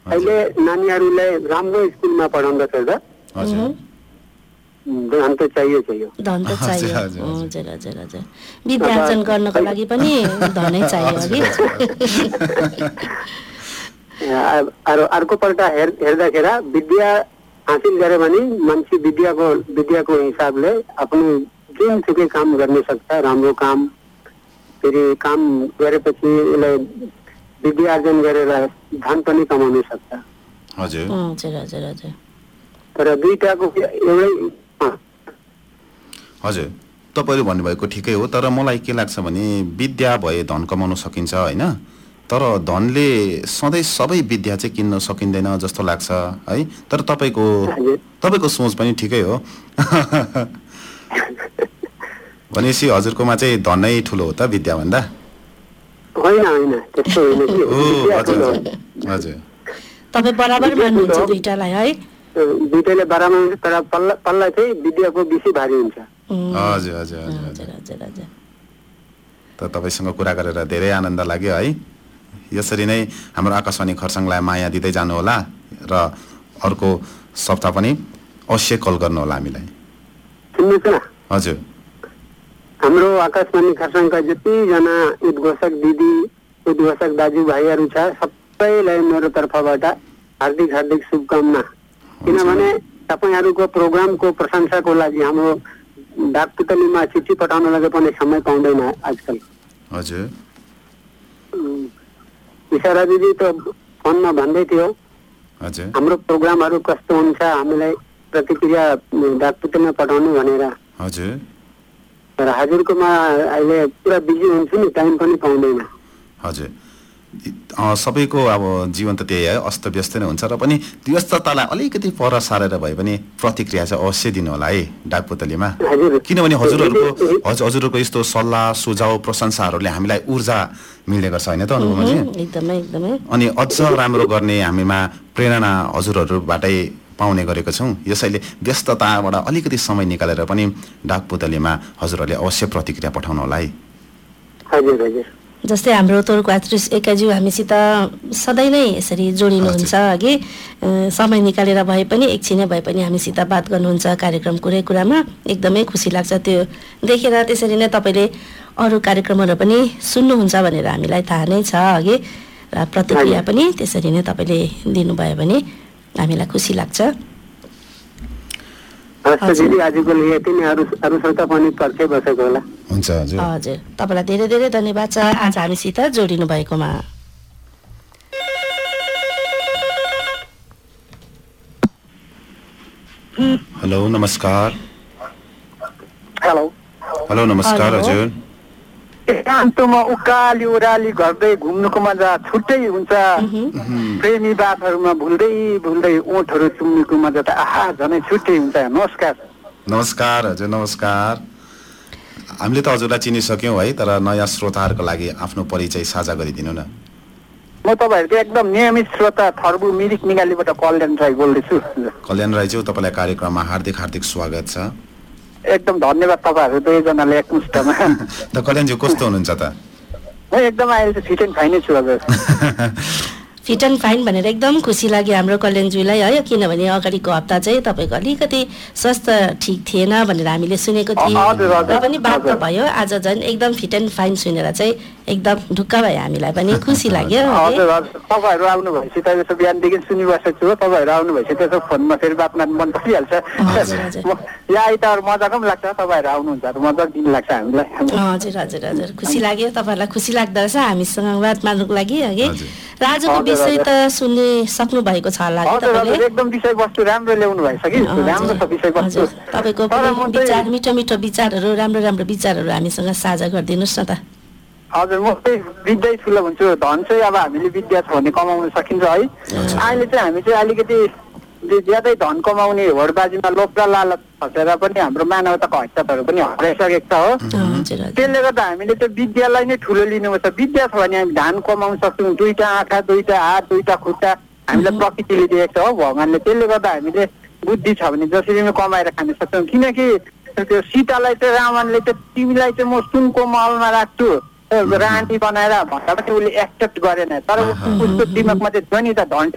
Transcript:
अहिले नानीहरूलाई राम्रो स्कुलमा पढाउँदछ त धन त चाहियो धन त चाहियो हजुर हजुर हजुर विद्यार्जन गर्नको लागि पनि धनै चाहियो अघि अर्कोपल्ट हेर्दाखेरि विद्या हासिल गरे भने मान्छे विद्याको हिसाबले आफ्नो जुनसुकै काम गर्न सक्छ राम्रो काम फेरि काम गरेपछि यसलाई विद्या आर्जन गरेर धन पनि कमाउन सक्छ हजुर हजुर हजुर हजुर तर दुईटाको एउटै हजुर तपाईले भन्नुभएको ठिकै हो तर मलाई के लाग्छ भने विद्या भए धन कमाउन सकिन्छ हैन तर धनले सधैँ सबै विद्या चाहिँ किन्न सकिँदैन जस्तो लाग्छ है तर तपाईको सोच पनि ठिकै हो भनेपछि हजुरकोमा चाहिँ धन नै ठुलो हो त विद्या भन्दा होइन त्यस्तो होइन कि हजुर हजुर तपाई बराबर मान्नुहुन्छ दुईटालाई है दुईटाले बराबर तर पल्ला चाहिँ विद्याको बेसी भारी हुन्छ हजुर हजुर हजुर हजुर हजुर त तपाईसँग कुरा गरेर धेरै आनन्द लाग्यो है यसरी नै हाम्रो आकाशवाणी खरसाङलाई माया दिँदै जानु होला र अर्को सप्ताह पनि अवश्य कल गर्नु होला हामीलाई सुन्नुस् न हजुर हाम्रो आकाशवाणी खरसाङका जतिजना उद्घोषक दिदी उद्घोषक दाजुभाइहरू छ सबैलाई मेरो तर्फबाट हार्दिक हार्दिक शुभकामना किनभने तपाईहरूको प्रोग्रामको प्रशंसाको लागि हाम्रो डाकपुतलीमा चिठी पठाउन लागि पनि समय पाउँदैन आजकल हजुर इशारा दिदी त फोनमा भन्दै थियो हजुर हाम्रो प्रोग्रामहरू कस्तो हुन्छ हामीलाई प्रतिक्रिया डाकपुतलीमा पठाउनु भनेर हजुर तर हजुरकोमा अहिले पुरा बिजी हुन्छु नि टाइम पनि पाउँदैन हजुर सबैको अब जीवन त त्यही है अस्तव्यस्त नै हुन्छ र पनि व्यस्ततालाई अलिकति पर सारेर भए पनि प्रतिक्रिया चाहिँ अवश्य दिनु होला है डाकपुतलीमा किनभने हजुरहरूको यस्तो सल्लाह सुझाव प्रशंसाहरूले हामीलाई ऊर्जा मिल्ने गर्छ हैन त अनुभवजी एकदमै एकदमै अनि अझ राम्रो गर्ने हामीमा प्रेरणा हजुरहरूबाटै पाउने गरेको छौं यसैले व्यस्तताबाट अलिकति समय निकालेर पनि डाकपुतलीमा हजुरहरूले अवश्य प्रतिक्रिया पठाउनु होला है हजुर हजुर जस्तै हाम्रो तोरको आत्रिस एकाज्यू हामीसित सधैँ नै यसरी जोडिनुहुन्छ अघि समय निकालेर भए पनि एकछिनै भए पनि हामीसित बात गर्नुहुन्छ कार्यक्रम कुरामा एकदमै खुसी लाग्छ त्यो देखेर त्यसरी नै तपाईले अरू कार्यक्रमहरू पनि सुन्नुहुन्छ भनेर हामीलाई थाहा नै छ अघि र प्रतिक्रिया पनि त्यसरी नै तपाईले दिनुभयो भने हामीलाई खुसी लाग्छ दिदी आजको लागि यति नै अरू श्रोता पनि पर्खै बसेको होला हुन्छ हजुर हजुर तपाईलाई धेरै धेरै धन्यवाद छ आज हामीसित जोडिनु भएकोमा हेलो नमस्कार हेलो नमस्कार हजुर एकान्तमा उकाली ओह्राली गर्दै घुम्नुको मजा छुट्टै हुन्छ प्रेमी बातहरुमा भुल्दै ओठहरु चुम्नुको मजा त आहा झनै छुट्टै हुन्छ नमस्कार हजुर नमस्कार हामीले त हजुरलाई चिनिसक्यौं है तर नयाँ श्रोताहरुको लागि आफ्नो परिचय साझा गरिदिनु न म तपाईहरुको एकदम नियमित श्रोता थर्बु मिरिक निगालीबाट कल्याण राई बोल्दैछु कल्याण राईज्यू तपाईलाई कार्यक्रममा हार्दिक स्वागत छ एकदम धन्यवाद तपाईहरु दुईजनाले एकमुष्टमा त कल्याणज्यू कस्तो हुनुहुन्छ त म एकदम अहिले फिट एन्ड फाइन छु हजुर फिट एन्ड फाइन भनेर एकदम खुसी लाग्यो हाम्रो कल्याणज्यूलाई है किनभने अगाडिको हप्ता चाहिँ तपाईको अलिकति स्वास्थ्य ठीक थिएन भनेर हामीले सुनेको थियौं र पनि बात त भयो आज झन् एकदम फिट एन्ड फाइन सुनेर चाहिँ एकदम ढुक्क भयो हामीलाई पनि खुसी लाग्यो हजुर तपाईहरु आउनु भएपछि त यसो बिहानदेखि सुनिबसेको छु तपाईहरु आउनु भएपछि त्यसो फोनमा फेरि बात मार्न मन परिहाल्छ या आइतबार मजाको पनि लाग्छ तपाईहरु आउनुहुन्छ मजा दिन लाग्छ हामीलाई हजुर हजुर हजुर खुसी लाग्यो तपाईहरुलाई खुसी लाग्दो रहेछ हामीसँग बात मार्नको लागि अघि र आजको विषय त सुन्ने सक्नु भएको छ होला तपाईले एकदम विषयवस्तु राम्रो ल्याउनु भएछ कि राम्रो छ विषयवस्तु तपाईको विचार मिठो विचारहरु राम्रो विचारहरु हामीसँग साझा गरिदिनुस् न त हजुर म चाहिँ विद्या ठुलो भन्छु धन चाहिँ अब हामीले विद्या छ भने कमाउन सकिन्छ है अहिले चाहिँ हामी चाहिँ अलिकति ज्यादै धन कमाउने होडबाजीमा लोभ र लालच खसेर पनि हाम्रो मानवताको हैसियतहरु पनि हराइसकेको छ हो त्यसले गर्दा हामीले चाहिँ विद्यालाई नै ठुलो लिनुपर्छ विद्या छ भने हामी धान कमाउन सक्छौं दुईटा आँखा दुईटा हात दुईटा खुट्टा हामीलाई प्रकृतिले दिएको छ हो भगवानले त्यसले गर्दा हामीले बुद्धि छ भने जसरी नै कमाएर खान सक्छौं किनकि त्यो सीतालाई चाहिँ रावणले चाहिँ तिमीलाई चाहिँ म सुनको महलमा राख्छु रानी बनाएर भन्दा पनि उसले एक्सेप्ट गरेन तर उसको दिमागमा चाहिँ नि त धन